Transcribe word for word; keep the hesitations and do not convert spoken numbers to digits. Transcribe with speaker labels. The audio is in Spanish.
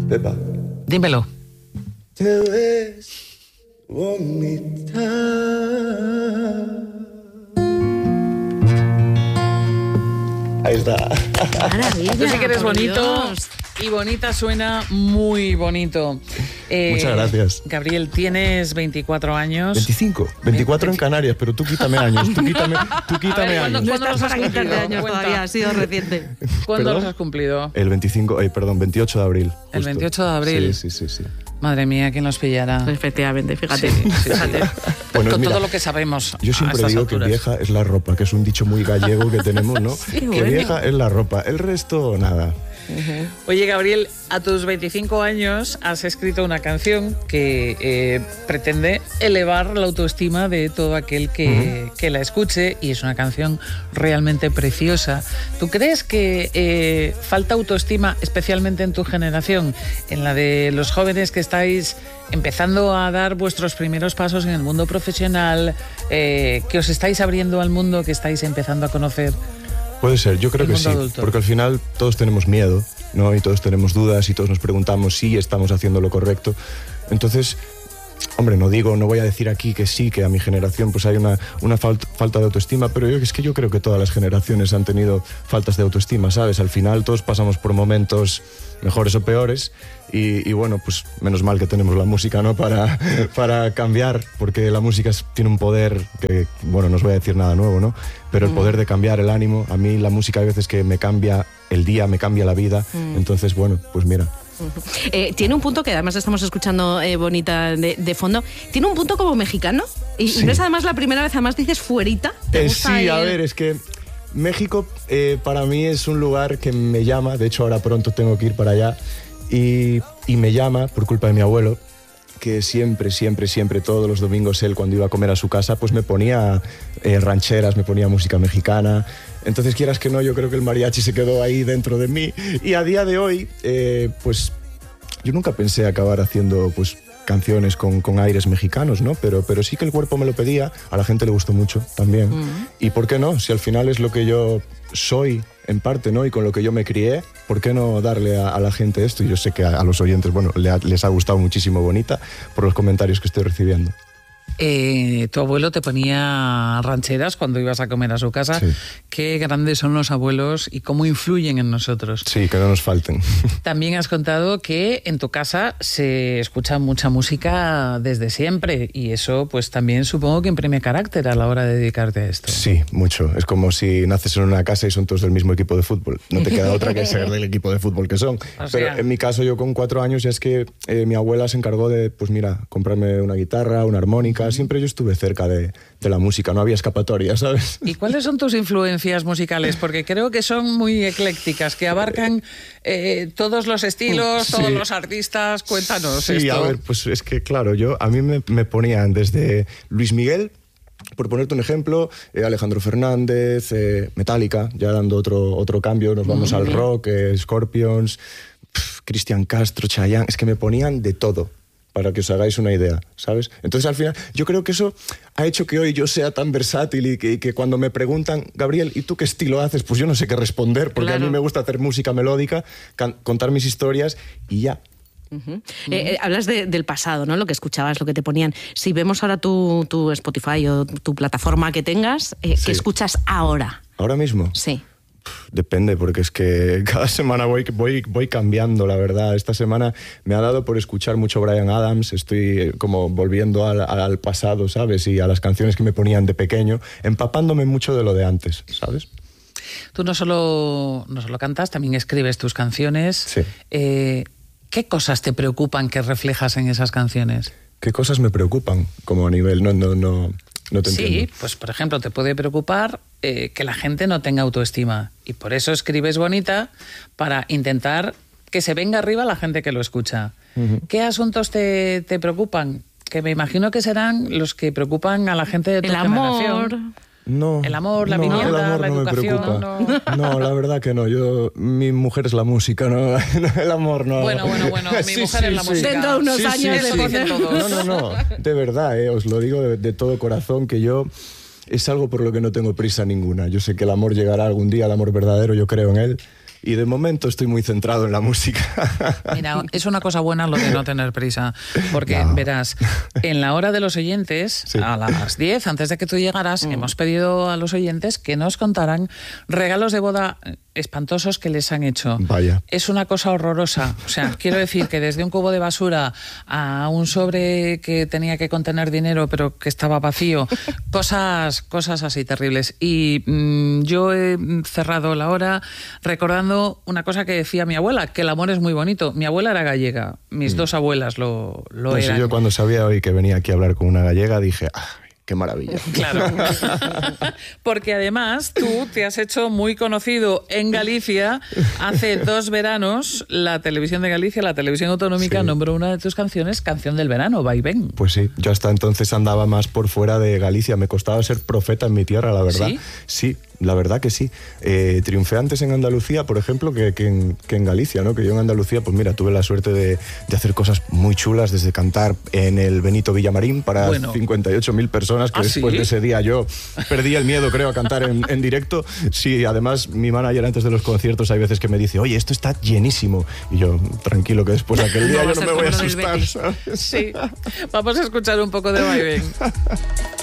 Speaker 1: Pepa.
Speaker 2: Dímelo.
Speaker 1: Te ves bonita. Ahí está.
Speaker 3: Maravilla.
Speaker 2: Tú sí que eres bonito.
Speaker 3: Dios.
Speaker 2: Y bonita suena muy bonito. Eh,
Speaker 1: Muchas gracias.
Speaker 2: Gabriel, tienes veinticuatro años.
Speaker 1: veinticinco. veinticuatro en Canarias, pero tú quítame años. Tú quítame, tú quítame
Speaker 2: A ver,
Speaker 1: años.
Speaker 3: No
Speaker 2: ¿Cuándo
Speaker 3: estás
Speaker 2: los has
Speaker 3: para quitarte
Speaker 2: cumplido?
Speaker 3: años
Speaker 2: Cuenta.
Speaker 3: todavía, ha sido reciente.
Speaker 2: ¿Cuándo
Speaker 1: ¿Perdón?
Speaker 2: los has cumplido?
Speaker 1: El veinticinco, eh, perdón, veintiocho de abril.
Speaker 2: El
Speaker 1: justo.
Speaker 2: veintiocho de abril.
Speaker 1: Sí, sí, sí, sí.
Speaker 2: Madre mía, ¿quién los pillará?
Speaker 3: Efectivamente, fíjate.
Speaker 2: Sí, sí, sí.
Speaker 3: fíjate.
Speaker 1: Bueno,
Speaker 2: Con
Speaker 1: mira,
Speaker 2: todo lo que sabemos.
Speaker 1: yo
Speaker 2: a
Speaker 1: siempre
Speaker 2: estas
Speaker 1: digo que
Speaker 2: alturas.
Speaker 1: vieja es la ropa, que es un dicho muy gallego que tenemos, ¿no?
Speaker 3: Sí,
Speaker 1: que
Speaker 3: bueno.
Speaker 1: vieja es la ropa, el resto nada.
Speaker 2: Oye, Gabriel, a tus veinticinco años has escrito una canción que eh, pretende elevar la autoestima de todo aquel que, uh-huh. que la escuche, y es una canción realmente preciosa. ¿Tú crees que eh, falta autoestima, especialmente en tu generación, en la de los jóvenes que estáis empezando a dar vuestros primeros pasos en el mundo profesional, eh, que os estáis abriendo al mundo, que estáis empezando a conocer?
Speaker 1: Puede ser, yo creo que sí, adulto. Porque al final todos tenemos miedo, ¿no? Y todos tenemos dudas y todos nos preguntamos si estamos haciendo lo correcto. Entonces, hombre, no digo, no voy a decir aquí que sí, que a mi generación pues hay una, una falta, falta de autoestima, pero yo, es que yo creo que todas las generaciones han tenido faltas de autoestima, ¿sabes? Al final todos pasamos por momentos mejores o peores y, y bueno, pues menos mal que tenemos la música, ¿no? Para, para cambiar, porque la música es, tiene un poder que, bueno, no os voy a decir nada nuevo, ¿no? Pero el poder de cambiar el ánimo, a mí la música hay veces que me cambia el día, me cambia la vida, mm. entonces bueno, pues mira.
Speaker 3: Eh, tiene un punto que además estamos escuchando eh, bonita de, de fondo. Tiene un punto como mexicano y, sí. y no es además la primera vez, además dices fuerita. ¿Te
Speaker 1: eh,
Speaker 3: gusta
Speaker 1: sí,
Speaker 3: ir?
Speaker 1: A ver, es que México eh, para mí es un lugar que me llama. De hecho ahora pronto tengo que ir para allá y, y me llama por culpa de mi abuelo, que siempre, siempre, siempre, todos los domingos él cuando iba a comer a su casa pues me ponía eh, rancheras, me ponía música mexicana. Entonces, quieras que no, yo creo que el mariachi se quedó ahí dentro de mí. Y a día de hoy, eh, pues yo nunca pensé acabar haciendo pues canciones con, con aires mexicanos, ¿no? Pero, pero sí que el cuerpo me lo pedía, a la gente le gustó mucho también. Mm. ¿Y por qué no? Si al final es lo que yo soy, en parte, ¿no? Y con lo que yo me crié, ¿por qué no darle a, a la gente esto? Y yo sé que a, a los oyentes, bueno, le ha, les ha gustado muchísimo Bonita por los comentarios que estoy recibiendo.
Speaker 2: Eh, tu abuelo te ponía rancheras cuando ibas a comer a su casa. Sí. Qué grandes son los abuelos y cómo influyen en nosotros.
Speaker 1: Sí, que no nos falten.
Speaker 2: También has contado que en tu casa se escucha mucha música desde siempre y eso pues también supongo que imprime carácter a la hora de dedicarte a esto.
Speaker 1: Sí, mucho. Es como si naces en una casa y son todos del mismo equipo de fútbol. No te queda otra que ser del equipo de fútbol que son. O sea, pero en mi caso, yo con cuatro años ya es que eh, mi abuela se encargó de, pues mira, comprarme una guitarra, una armónica. Siempre yo estuve cerca de, de la música, no había escapatoria, ¿sabes?
Speaker 2: ¿Y cuáles son tus influencias musicales? Porque creo que son muy eclécticas, que abarcan eh, todos los estilos, sí. todos los artistas. Cuéntanos
Speaker 1: sí,
Speaker 2: esto.
Speaker 1: Sí, a ver, pues es que claro, yo a mí me, me ponían desde Luis Miguel, por ponerte un ejemplo, eh, Alejandro Fernández, eh, Metallica, ya dando otro, otro cambio, nos vamos mm, al bien. rock, eh, Scorpions, pff, Cristian Castro, Chayanne, es que me ponían de todo, para que os hagáis una idea, ¿sabes? Entonces, al final, yo creo que eso ha hecho que hoy yo sea tan versátil y que, y que cuando me preguntan, Gabriel, ¿y tú qué estilo haces? Pues yo no sé qué responder, porque claro. a mí me gusta hacer música melódica, can- contar mis historias y ya.
Speaker 3: Uh-huh. Uh-huh. Eh, eh, hablas de, del pasado, ¿no? Lo que escuchabas, lo que te ponían. Si vemos ahora tu, tu Spotify o tu plataforma que tengas, eh, sí. ¿qué escuchas ahora?
Speaker 1: ¿Ahora mismo?
Speaker 3: Sí.
Speaker 1: Depende, porque es que cada semana voy, voy, voy cambiando, la verdad. Esta semana me ha dado por escuchar mucho Bryan Adams, estoy como volviendo al, al pasado, ¿sabes? Y a las canciones que me ponían de pequeño, empapándome mucho de lo de antes, ¿sabes?
Speaker 2: Tú no solo, no solo cantas, también escribes tus canciones.
Speaker 1: Sí.
Speaker 2: Eh, ¿Qué cosas te preocupan que reflejas en esas canciones?
Speaker 1: ¿Qué cosas me preocupan? Como a nivel, no, no, no... No te
Speaker 2: sí,
Speaker 1: entiendo.
Speaker 2: Pues por ejemplo, te puede preocupar eh, que la gente no tenga autoestima y por eso escribes Bonita, para intentar que se venga arriba la gente que lo escucha. Uh-huh. ¿Qué asuntos te, te preocupan? Que me imagino que serán los que preocupan a la gente de tu
Speaker 3: El
Speaker 2: generación.
Speaker 3: amor.
Speaker 1: No,
Speaker 2: el amor, la
Speaker 1: no,
Speaker 2: vivienda,
Speaker 1: el amor
Speaker 2: la
Speaker 1: no
Speaker 2: educación.
Speaker 1: Me preocupa. No. no, la verdad que no. Yo, mi mujer es la música, no, el amor no.
Speaker 2: Bueno, bueno, bueno. Mi
Speaker 1: sí,
Speaker 2: mujer
Speaker 1: sí,
Speaker 2: es la
Speaker 1: sí.
Speaker 2: música.
Speaker 3: Dentro de unos
Speaker 1: sí,
Speaker 3: años
Speaker 1: sí,
Speaker 3: de
Speaker 1: sí.
Speaker 3: todos.
Speaker 1: No, no, no. De verdad, eh, os lo digo de, de todo corazón, que yo es algo por lo que no tengo prisa ninguna. Yo sé que el amor llegará algún día, el amor verdadero, yo creo en él. y de momento estoy muy centrado en la música.
Speaker 2: Mira, es una cosa buena lo de no tener prisa, porque no. verás, en la hora de los oyentes, sí. a las diez, antes de que tú llegaras, mm. hemos pedido a los oyentes que nos contaran regalos de boda espantosos que les han hecho.
Speaker 1: Vaya.
Speaker 2: Es una cosa horrorosa. O sea, quiero decir que desde un cubo de basura a un sobre que tenía que contener dinero pero que estaba vacío, cosas, cosas así terribles. Y mmm, yo he cerrado la hora recordando una cosa que decía mi abuela, que el amor es muy bonito. Mi abuela era gallega, mis mm. dos abuelas lo, lo
Speaker 1: no,
Speaker 2: eran.
Speaker 1: Si yo cuando sabía hoy que venía aquí a hablar con una gallega dije... Ah, ¡qué maravilla!
Speaker 2: Claro. Porque además tú te has hecho muy conocido en Galicia. Hace dos veranos la televisión de Galicia, la televisión autonómica, sí. nombró una de tus canciones Canción del Verano, Vaivén.
Speaker 1: Pues sí, yo hasta entonces andaba más por fuera de Galicia. Me costaba ser profeta en mi tierra, la verdad.
Speaker 2: ¿Sí?
Speaker 1: Sí, la verdad que sí. Eh, triunfé antes en Andalucía, por ejemplo, que, que, en, que en Galicia, ¿no? Que yo en Andalucía, pues mira, tuve la suerte de, de hacer cosas muy chulas, desde cantar en el Benito Villamarín para bueno. cincuenta y ocho mil personas, que
Speaker 2: ¿Ah,
Speaker 1: después
Speaker 2: sí?
Speaker 1: de ese día yo perdí el miedo, creo, a cantar en, en directo. Sí, además mi manager antes de los conciertos hay veces que me dice, oye, esto está llenísimo. Y yo, tranquilo, que después de aquel día no yo no me voy a asustar, ¿sabes?
Speaker 2: Sí, vamos a escuchar un poco de Vaivén.